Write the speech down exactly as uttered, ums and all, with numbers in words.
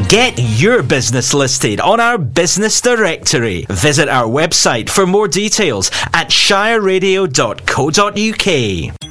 Get your business listed on our business directory. Visit our website for more details at shire radio dot co dot uk.